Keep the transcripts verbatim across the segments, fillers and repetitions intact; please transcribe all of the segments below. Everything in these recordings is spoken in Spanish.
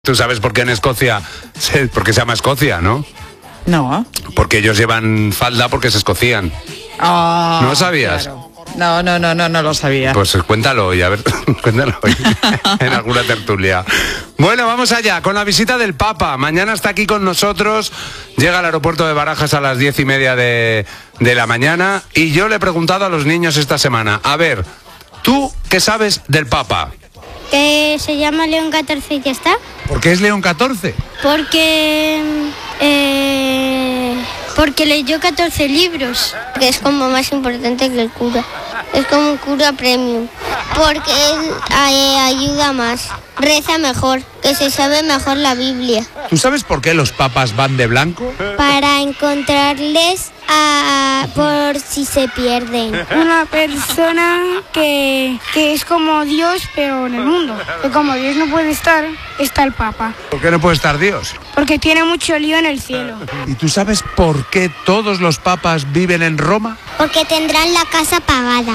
Tú sabes por qué en Escocia, por qué se llama Escocia, ¿no? No. Porque ellos llevan falda porque se escocían. Oh, ¿No lo sabías? Claro. No, no, no, no, no lo sabía. Pues cuéntalo hoy, a ver, cuéntalo hoy en alguna tertulia. Bueno, vamos allá, con la visita del Papa. Mañana está aquí con nosotros, llega al aeropuerto de Barajas a las diez y media de, de la mañana, y yo le he preguntado a los niños esta semana, a ver, ¿tú qué sabes del Papa? Que se llama León catorce y ya está. ¿Por qué es León catorce? Porque... Eh, porque leyó catorce libros. Que es como más importante que el cura. Es como un cura premium. Porque él eh, ayuda más. Reza mejor. Que se sabe mejor la Biblia. ¿Tú sabes por qué los papas van de blanco? Para encontrarles a, por si se pierden. Una persona que, que es como Dios, pero en el mundo. Que como Dios no puede estar, está el Papa. ¿Por qué no puede estar Dios? Porque tiene mucho lío en el cielo. ¿Y tú sabes por qué todos los papas viven en Roma? Porque tendrán la casa pagada.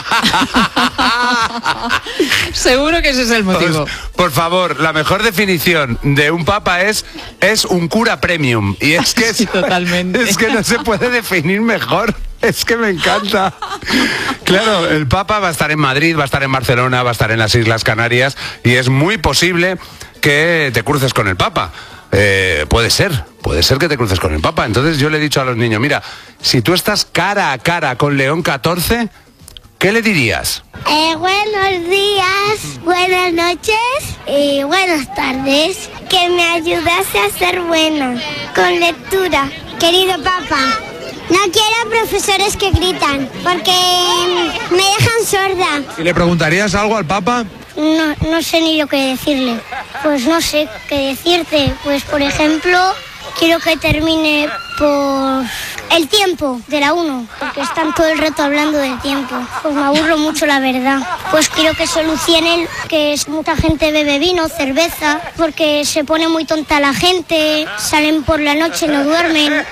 Seguro que ese es el motivo. Pues, por favor, la mejor definición de un papa es es un cura premium. Y es que Sí, totalmente. Es que no se puede definir mejor. Es que me encanta. Claro, el Papa va a estar en Madrid, va a estar en Barcelona, va a estar en las Islas Canarias, y es muy posible que te cruces con el Papa. Eh, puede ser, puede ser que te cruces con el Papa. Entonces yo le he dicho a los niños, mira, si tú estás cara a cara con León catorce, ¿qué le dirías? Eh, buenos días, buenas noches y buenas tardes. Que me ayudase a ser buena con lectura. Querido Papa, no quiero profesores que gritan porque me dejan sorda. ¿Y le preguntarías algo al Papa? No, no sé ni lo que decirle. Pues no sé qué decirte. Pues por ejemplo, quiero que termine por el tiempo de la uno, porque están todo el rato hablando del tiempo. Pues me aburro mucho, la verdad. Pues quiero que solucionen que mucha gente bebe vino, cerveza, porque se pone muy tonta la gente, salen por la noche, no duermen.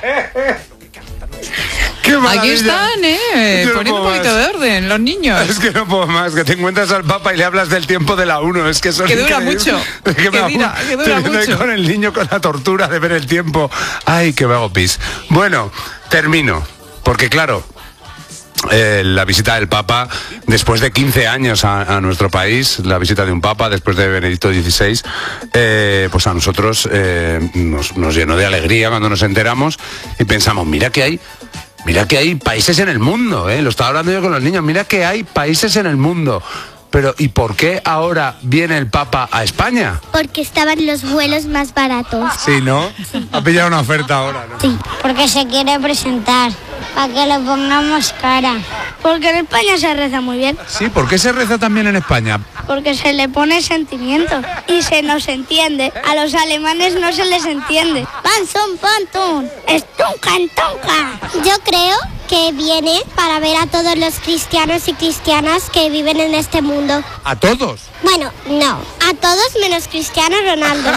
¡Qué maravilla! Aquí están, ¿eh? Yo no Poniendo un puedo poquito más. de orden, los niños. Es que no puedo más, que te encuentras al Papa y le hablas del tiempo de la uno. Es que eso Que es dura increíble. mucho. Es Que me dura- abu- que dura te- te- mucho. Con el niño con la tortura de ver el tiempo. Ay, que me hago pis. Bueno, termino. Porque claro, eh, la visita del Papa, después de quince años a, a nuestro país, la visita de un Papa, después de Benedicto dieciséis, eh, pues a nosotros eh, nos, nos llenó de alegría cuando nos enteramos y pensamos, mira que hay... Mira que hay países en el mundo, ¿eh? Lo estaba hablando yo con los niños. Mira que hay países en el mundo. Pero, ¿y por qué ahora viene el Papa a España? Porque estaban los vuelos más baratos. Sí, ¿no? Ha pillado una oferta ahora, ¿no? Sí, porque se quiere presentar, para que le pongamos cara. Porque en España se reza muy bien. Sí, ¿por qué se reza también en España? Porque se le pone sentimiento y se nos entiende. A los alemanes no se les entiende. Panzón, pantón. Estuncan, tonca. Yo creo que viene para ver a todos los cristianos y cristianas que viven en este mundo. ¿A todos? Bueno, no, a todos menos Cristiano Ronaldo.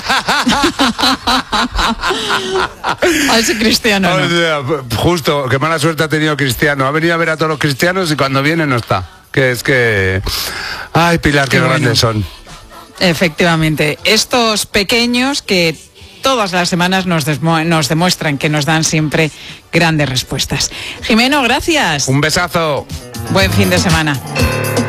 A ese cristiano, O ¿no? sea, justo, qué mala suerte ha tenido Cristiano. Ha venido a ver a todos los cristianos y cuando viene no está. Que es que... Ay, Pilar, qué, Qué bueno. grandes son. Efectivamente, estos pequeños que todas las semanas nos, desmu- nos demuestran que nos dan siempre grandes respuestas. Jimeno, gracias. Un besazo. Buen fin de semana.